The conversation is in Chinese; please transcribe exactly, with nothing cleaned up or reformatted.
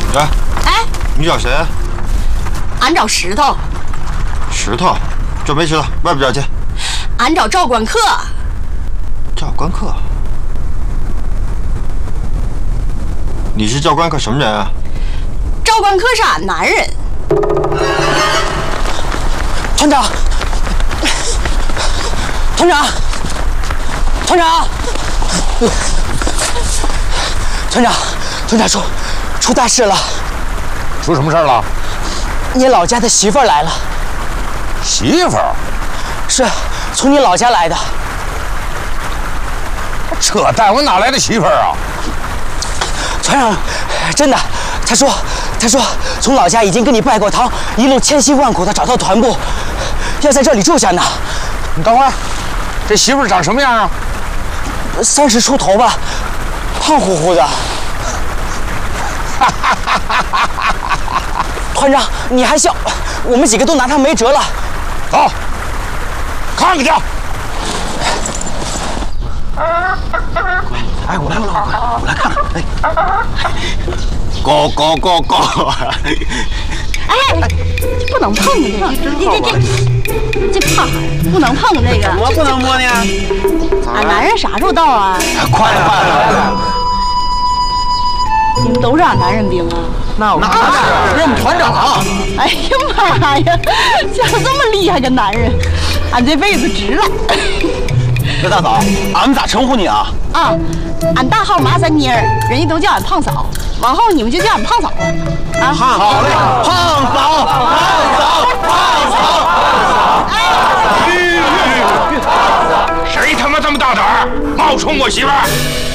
哎，哎，你找谁？ 俺找石头。 石头，这没石头，外边找去。 俺找赵官客。 赵官客？你是赵官客什么人啊？ 赵官客是俺男人。 团长，团长，团长，团长，团长出出大事了！ 出什么事了？ 你老家的媳妇儿来了。 媳妇儿？ 是从你老家来的。 扯淡！我哪来的媳妇儿啊？ 团长，真的，他说，他说从老家已经跟你拜过堂，一路千辛万苦的找到团部，要在这里住下呢。 你等会儿，这媳妇儿长什么样啊？ 三十出头吧，胖乎乎的。团长，你还笑？我们几个都拿他没辙了。 走，看看去。 哎，我来，我来，我来看看。哎，go go go go！ 哎，不能碰这个，这这这怕不能碰这个。 怎么不能摸呢？ 俺男人啥时候到啊？ 快了，快了！ 你们都是俺男人兵啊？ 那我那是，我们团长。 哎呀妈呀，像这么厉害个男人，俺这辈子值了。 那大嫂，俺们咋称呼你啊？ 啊，俺大号马三妮儿，人家都叫俺胖嫂，往后你们就叫俺胖嫂了。啊， 好嘞，胖嫂，胖嫂，胖嫂。 谁他妈这么大胆儿，冒充我媳妇儿？